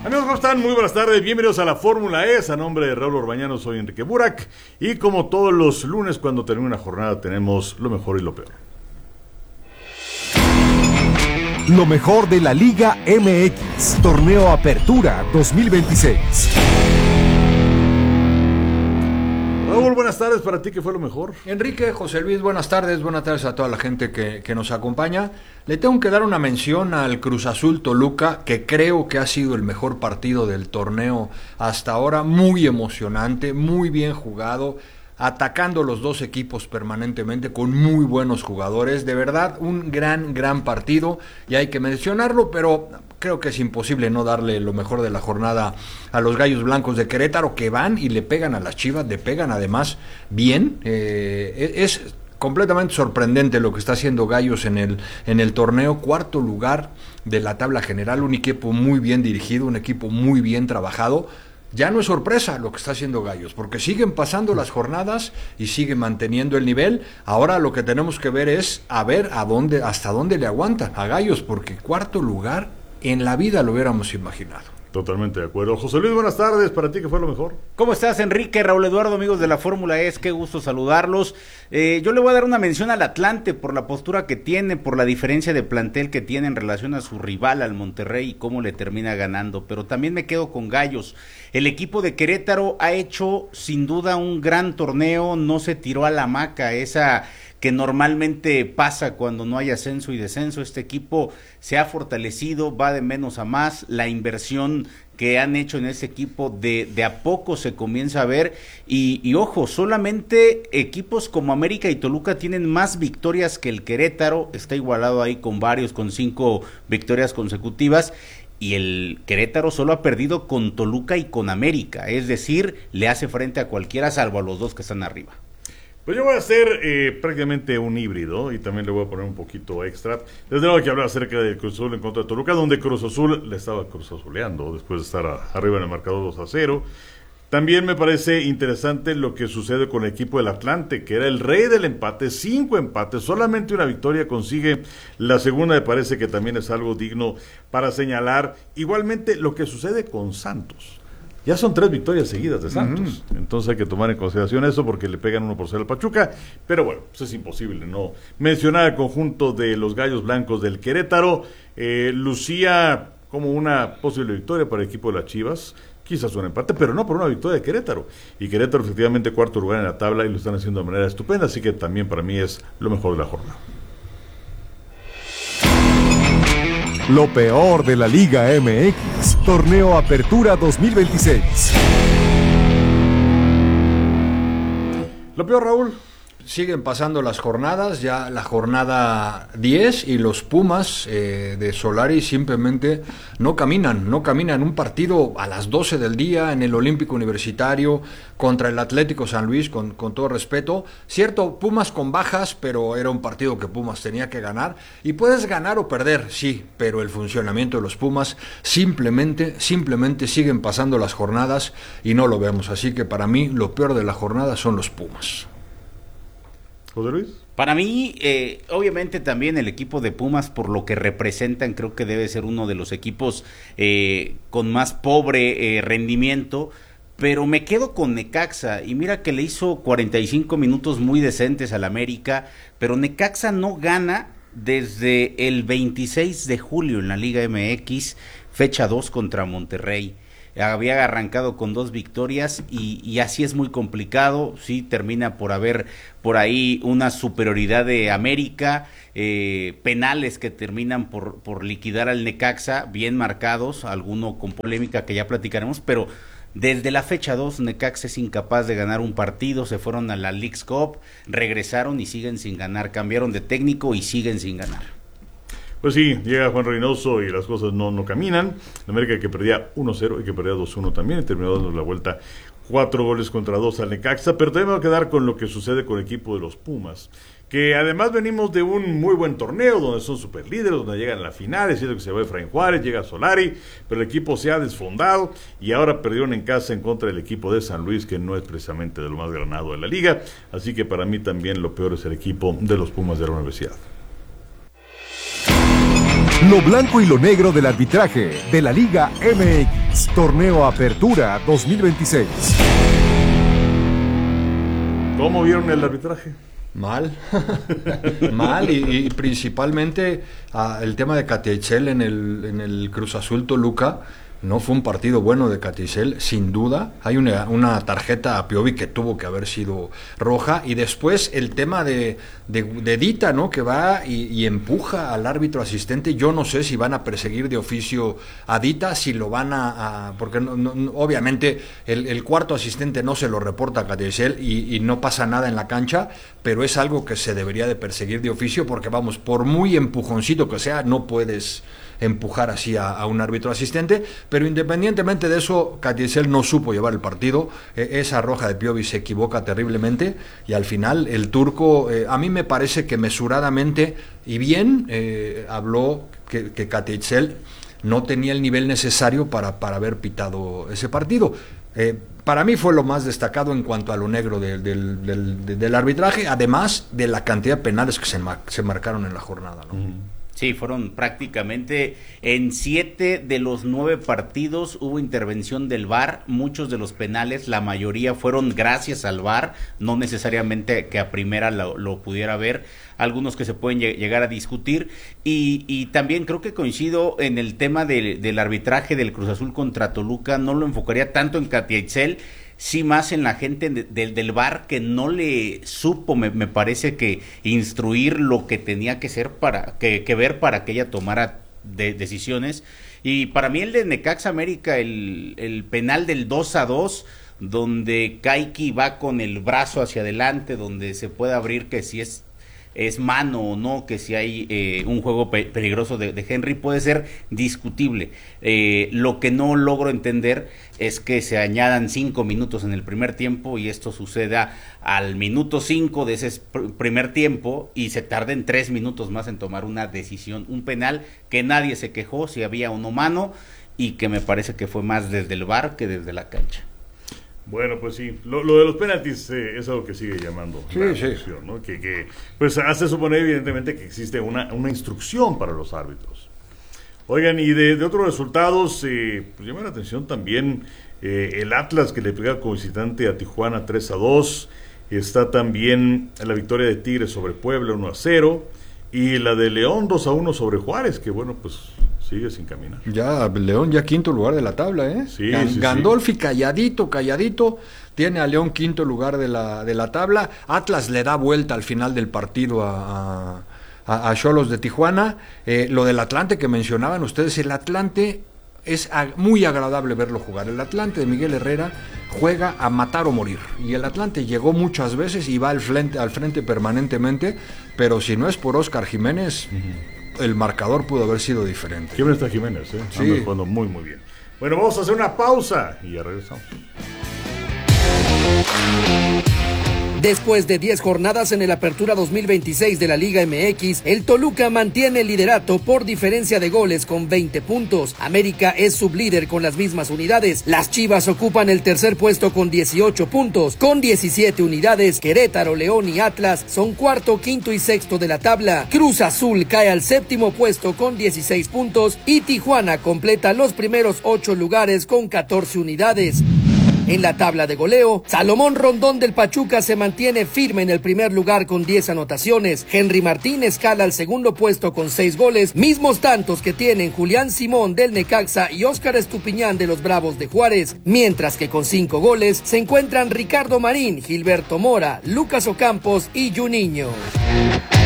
Amigos, ¿cómo están? Muy buenas tardes, bienvenidos a la Fórmula E. A nombre de Raúl Orbañano, soy Enrique Burak. Y como todos los lunes, cuando termina una jornada, tenemos lo mejor y lo peor. Lo mejor de la Liga MX, Torneo Apertura 2026. Raúl, buenas tardes, para ti, ¿qué fue lo mejor? Enrique, José Luis, buenas tardes a toda la gente que nos acompaña. Le tengo que dar una mención al Cruz Azul Toluca, que creo que ha sido el mejor partido del torneo hasta ahora, muy emocionante, muy bien jugado, atacando los dos equipos permanentemente con muy buenos jugadores, de verdad un gran partido, y hay que mencionarlo, pero creo que es imposible no darle lo mejor de la jornada a los Gallos Blancos de Querétaro, que van y le pegan a las Chivas, le pegan además bien. Es completamente sorprendente lo que está haciendo Gallos en el torneo, cuarto lugar de la tabla general, un equipo muy bien dirigido, un equipo muy bien trabajado. Ya no es sorpresa lo que está haciendo Gallos, porque siguen pasando las jornadas y siguen manteniendo el nivel. Ahora lo que tenemos que ver es hasta dónde le aguantan a Gallos, porque cuarto lugar en la vida lo hubiéramos imaginado. Totalmente de acuerdo. José Luis, buenas tardes, para ti, ¿qué fue lo mejor? ¿Cómo estás, Enrique? Raúl Eduardo, amigos de la Fórmula E, qué gusto saludarlos. Yo le voy a dar una mención al Atlante por la postura que tiene, por la diferencia de plantel que tiene en relación a su rival, al Monterrey, y cómo le termina ganando. Pero también me quedo con Gallos. El equipo de Querétaro ha hecho, sin duda, un gran torneo, no se tiró a la hamaca, esa que normalmente pasa cuando no hay ascenso y descenso. Este equipo se ha fortalecido, va de menos a más, la inversión que han hecho en ese equipo de a poco se comienza a ver, y ojo, solamente equipos como América y Toluca tienen más victorias que el Querétaro, está igualado ahí con varios, con 5 victorias consecutivas, y el Querétaro solo ha perdido con Toluca y con América, es decir, le hace frente a cualquiera salvo a los dos que están arriba. Pues yo voy a hacer prácticamente un híbrido y también le voy a poner un poquito extra. Desde luego hay que hablar acerca del Cruz Azul en contra de Toluca, donde Cruz Azul le estaba cruzazuleando después de estar arriba en el marcador 2-0. También me parece interesante lo que sucede con el equipo del Atlante, que era el rey del empate, 5 empates, solamente una victoria consigue la segunda, me parece que también es algo digno para señalar. Igualmente lo que sucede con Santos. Ya son 3 victorias seguidas de Santos, entonces hay que tomar en consideración eso porque le pegan 1-0 al Pachuca, pero bueno, pues es imposible no mencionar el conjunto de los Gallos Blancos del Querétaro. Lucía como una posible victoria para el equipo de las Chivas, quizás un empate, pero no por una victoria de Querétaro, y Querétaro efectivamente cuarto lugar en la tabla y lo están haciendo de manera estupenda, así que también para mí es lo mejor de la jornada. Lo peor de la Liga MX, Torneo Apertura 2026. Lo peor, Raúl. Siguen pasando las jornadas, ya la jornada 10, y los Pumas de Solari simplemente no caminan. Un partido a las 12 del día en el Olímpico Universitario contra el Atlético San Luis, con todo respeto. Cierto, Pumas con bajas, pero era un partido que Pumas tenía que ganar. Y puedes ganar o perder, sí, pero el funcionamiento de los Pumas simplemente siguen pasando las jornadas y no lo vemos. Así que para mí lo peor de la jornada son los Pumas. José Luis. Para mí, obviamente también el equipo de Pumas, por lo que representan, creo que debe ser uno de los equipos con más pobre rendimiento, pero me quedo con Necaxa, y mira que le hizo 45 minutos muy decentes al América, pero Necaxa no gana desde el 26 de julio en la Liga MX, fecha 2 contra Monterrey. Había arrancado con 2 victorias y así es muy complicado. Sí, termina por haber por ahí una superioridad de América, penales que terminan por liquidar al Necaxa, bien marcados, alguno con polémica que ya platicaremos, pero desde la fecha 2 Necaxa es incapaz de ganar un partido. Se fueron a la Leagues Cup, regresaron y siguen sin ganar, cambiaron de técnico y siguen sin ganar. Pues sí, llega Juan Reynoso y las cosas no caminan. América que perdía 1-0 y que perdía 2-1 también, y terminó dando la vuelta 4-2 al Necaxa. Pero también me voy a quedar con lo que sucede con el equipo de los Pumas, que además venimos de un muy buen torneo, donde son superlíderes, donde llegan a la final, es cierto que se va Efraín Juárez, llega Solari, pero el equipo se ha desfondado, y ahora perdieron en casa en contra del equipo de San Luis, que no es precisamente de lo más granado de la liga. Así que para mí también lo peor es el equipo de los Pumas de la Universidad. Lo blanco y lo negro del arbitraje de la Liga MX, Torneo Apertura 2026. ¿Cómo vieron el arbitraje? Mal, mal y principalmente el tema de Catiaicel en el Cruz Azul Toluca. No fue un partido bueno de Catiaicel, sin duda. Hay una tarjeta a Piovi que tuvo que haber sido roja. Y después el tema de Dita, ¿no? Que va y empuja al árbitro asistente. Yo no sé si van a perseguir de oficio a Dita, si lo van porque obviamente el cuarto asistente no se lo reporta a Catiaicel y no pasa nada en la cancha, pero es algo que se debería de perseguir de oficio porque, vamos, por muy empujoncito que sea, no puedes empujar así a un árbitro asistente. Pero independientemente de eso, Catiaicel no supo llevar el partido. Esa roja de Piovi se equivoca terriblemente y al final el turco, a mí me parece que mesuradamente y bien habló que Catiaicel no tenía el nivel necesario para haber pitado ese partido. Para mí fue lo más destacado en cuanto a lo negro del arbitraje, además de la cantidad de penales que se marcaron en la jornada, ¿no? Sí, fueron prácticamente en 7 de los 9 partidos hubo intervención del VAR. Muchos de los penales, la mayoría fueron gracias al VAR, no necesariamente que a primera lo pudiera ver. Algunos que se pueden llegar a discutir y también creo que coincido en el tema del arbitraje del Cruz Azul contra Toluca. No lo enfocaría tanto en Catiaicel, sí más en la gente del VAR que no le supo, me parece, que instruir lo que tenía que ser que ver para que ella tomara decisiones. Y para mí el de Necaxa América, el penal del 2-2, donde Kaiki va con el brazo hacia adelante, donde se puede abrir que si es mano o no, que si hay un juego peligroso de Henry, puede ser discutible. Lo que no logro entender es que se añadan 5 minutos en el primer tiempo y esto suceda al minuto 5 de ese primer tiempo y se tarden 3 minutos más en tomar una decisión, un penal que nadie se quejó si había o no mano y que me parece que fue más desde el VAR que desde la cancha. Bueno, pues sí, lo de los penaltis es algo que sigue llamando la atención, ¿no? Que pues hace suponer evidentemente que existe una instrucción para los árbitros. Oigan, y de otros resultados, pues llama la atención también el Atlas, que le pega como visitante a Tijuana 3-2, está también la victoria de Tigres sobre Puebla 1-0, y la de León 2-1 sobre Juárez, que bueno, pues sigue sin caminar. Ya, León ya quinto lugar de la tabla, ¿eh? Sí, Gandolfi calladito, tiene a León quinto lugar de la tabla. Atlas le da vuelta al final del partido a Xolos de Tijuana. Lo del Atlante que mencionaban ustedes, el Atlante es muy agradable verlo jugar. El Atlante de Miguel Herrera juega a matar o morir, y el Atlante llegó muchas veces y va al frente permanentemente, pero si no es por Óscar Jiménez, el marcador pudo haber sido diferente. ¿Quién está Jiménez? Sí. Anda jugando muy muy bien. Bueno, vamos a hacer una pausa y ya regresamos. Después de 10 jornadas en el Apertura 2026 de la Liga MX, el Toluca mantiene el liderato por diferencia de goles con 20 puntos. América es sublíder con las mismas unidades. Las Chivas ocupan el tercer puesto con 18 puntos. Con 17 unidades, Querétaro, León y Atlas son cuarto, quinto y sexto de la tabla. Cruz Azul cae al séptimo puesto con 16 puntos y Tijuana completa los primeros 8 lugares con 14 unidades. En la tabla de goleo, Salomón Rondón del Pachuca se mantiene firme en el primer lugar con 10 anotaciones. Henry Martín escala al segundo puesto con 6 goles, mismos tantos que tienen Julián Simón del Necaxa y Óscar Estupiñán de los Bravos de Juárez, mientras que con 5 goles se encuentran Ricardo Marín, Gilberto Mora, Lucas Ocampos y Juninho.